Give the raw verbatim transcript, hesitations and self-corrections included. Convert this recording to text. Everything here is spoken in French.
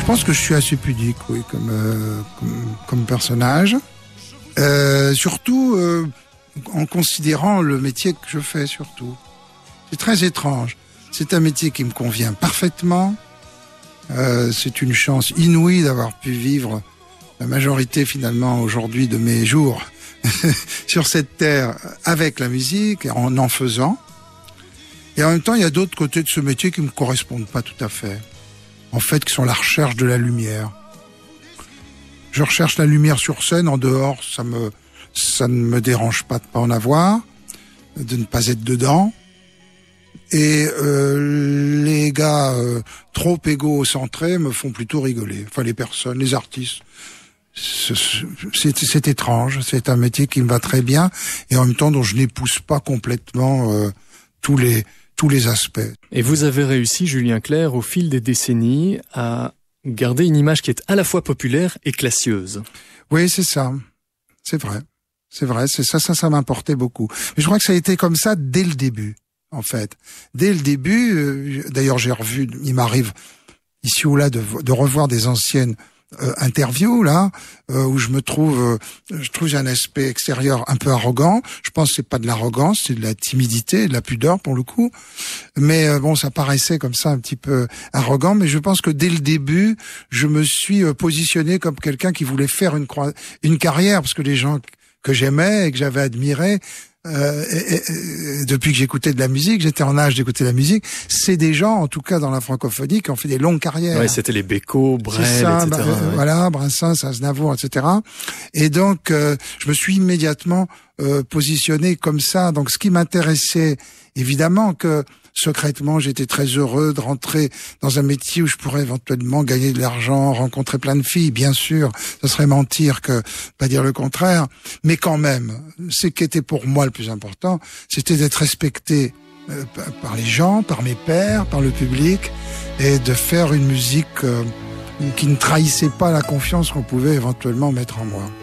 pense que je suis assez pudique, oui, comme, euh, comme, comme personnage. Euh, surtout euh, en considérant le métier que je fais, surtout. C'est très étrange. C'est un métier qui me convient parfaitement. Euh, c'est une chance inouïe d'avoir pu vivre la majorité, finalement, aujourd'hui de mes jours sur cette terre avec la musique, en en faisant. Et en même temps, il y a d'autres côtés de ce métier qui ne me correspondent pas tout à fait. En fait, qui sont la recherche de la lumière. Je recherche la lumière sur scène, en dehors, ça me, ça ne me dérange pas de pas en avoir, de ne pas être dedans. Et euh, les gars euh, trop égocentrés me font plutôt rigoler. Enfin, les personnes, les artistes. C'est, c'est étrange, c'est un métier qui me va très bien et en même temps dont je n'épouse pas complètement euh, tous les tous les aspects. Et vous avez réussi, Julien Clerc, au fil des décennies, à garder une image qui est à la fois populaire et classieuse. Oui, c'est ça. C'est vrai. C'est vrai, c'est ça, ça, ça m'importait beaucoup. Mais je crois que ça a été comme ça dès le début, en fait. Dès le début, euh, d'ailleurs j'ai revu, il m'arrive ici ou là de, de revoir des anciennes Euh, interview là euh, où je me trouve euh, je trouve j'ai un aspect extérieur un peu arrogant. Je pense que c'est pas de l'arrogance, c'est de la timidité, de la pudeur pour le coup, mais euh, bon, ça paraissait comme ça un petit peu arrogant, mais je pense que dès le début je me suis euh, positionné comme quelqu'un qui voulait faire une croi- une carrière, parce que les gens que j'aimais et que j'avais admirés Euh, et, et, et, depuis que j'écoutais de la musique, j'étais en âge d'écouter de la musique, c'est des gens, en tout cas dans la francophonie, qui ont fait des longues carrières. Ouais, c'était les Bécaud, Brel, ça, et cetera. Bah, euh, ouais. Voilà, Brassens, Aznavour, et cetera. Et donc, euh, je me suis immédiatement euh, positionné comme ça. Donc, ce qui m'intéressait, évidemment que secrètement, j'étais très heureux de rentrer dans un métier où je pourrais éventuellement gagner de l'argent, rencontrer plein de filles, bien sûr. Ce serait mentir que pas dire le contraire. Mais quand même, ce qui était pour moi le plus important, c'était d'être respecté euh, par les gens, par mes pairs, par le public, et de faire une musique euh, qui ne trahissait pas la confiance qu'on pouvait éventuellement mettre en moi.